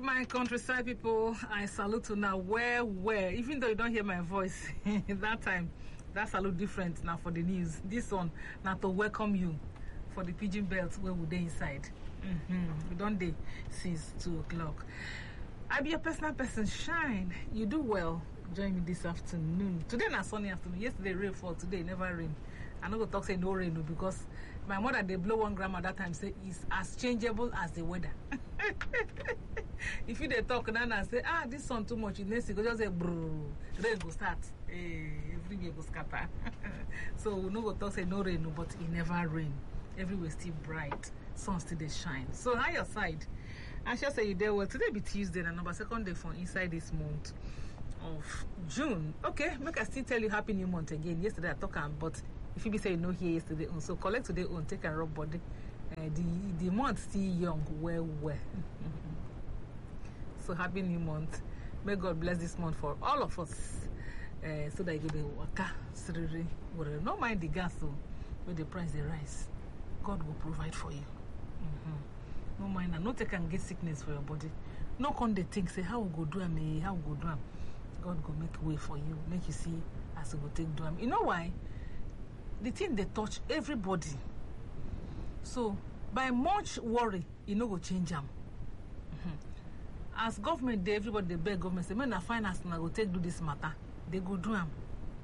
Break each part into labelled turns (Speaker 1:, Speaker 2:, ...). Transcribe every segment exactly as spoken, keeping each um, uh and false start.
Speaker 1: my countryside people, I salute you now. Where, where? Even though you don't hear my voice that time, that salute different now for the news. This one now to welcome you for the pigeon belt where we dey inside. Mm-hmm. We don't day since two o'clock. I be a personal person. Shine. You do well. Join me this afternoon. Today na sunny afternoon. Yesterday rain fall. Today never rain. I no go talk say no rain because my mother they blow one grandma that time say it's as changeable as the weather. If you they talk now and say ah this sun too much, you next go just say brrr, rain go start. Hey, everywhere go scatter. So we no go talk say no rain, but it never rain. Everywhere still bright. Sun still they shine. So how your side? I shall say you there well. Today be Tuesday and number second day for inside this month of June. Okay, make I still tell you happy new month again. Yesterday I talk about, but if you be saying no here yesterday on, so collect today on take and rub body. Uh, the the month still young, well well. So happy new month. May God bless this month for all of us. Uh, so that you go waka siriri. No mind the gas so with the price the rise. God will provide for you. Mm-hmm. No mind and no take and get sickness for your body. No con they think say how we go do am, how we go do am. God go make way for you, make you see as you go take do am. You know why? The thing they touch everybody. So by much worry, you know go change them. Mm-hmm. As government, they everybody they beg government say, "Man, I finance now go take do this matter." They go do them.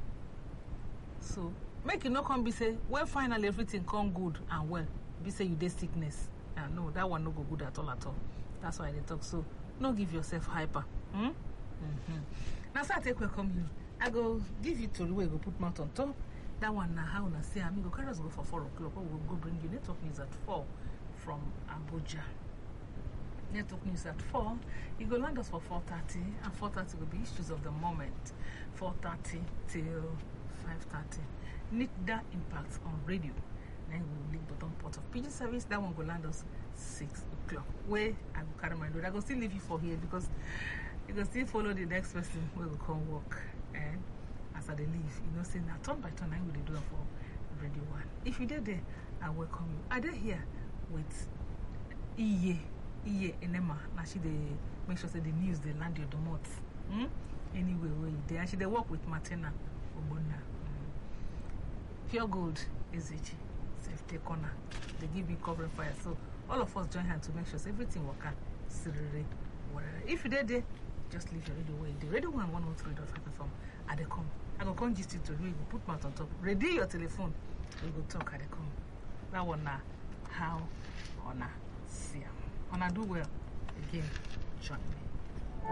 Speaker 1: So make you no come be say when finally everything come good and well, be say you dey sickness. Uh, no, that one no go good at all at all. That's why they talk. So no give yourself hyper. Hmm? Mm-hmm. Now so I take welcome you. I go give you to the way go put mouth on top. That one now how na say I go carry us go for four o'clock. We will go bring you network news at four from Abuja. Network news at four. You go land us for four thirty, and four thirty will be issues of the moment. Four thirty till five thirty. Need that impact on radio. Then we will leave bottom part of P G service. That one go land us six o'clock. Where I go carry my load. I go still leave you for here because you can still follow the next person who will come work. And as I they leave, you know, say now turn by turn I will do it for radio one. If you did there, I welcome you. I did here with Iye, Iye Enema. Now she they make sure say the news they land your domot. Hmm? Anyway, where you there? And she they work with Martina Obona. Mm. Pure Gold is it. Safety corner. They give you covering fire. So all of us join hands to make sure everything work out. If you did there, just leave your radio away. The radio one one oh three point five F M at the come. I go come just to read, put mouth on top. Ready your telephone. We go talk at the come. That one now how Ona see. Ona do well. Again, join me.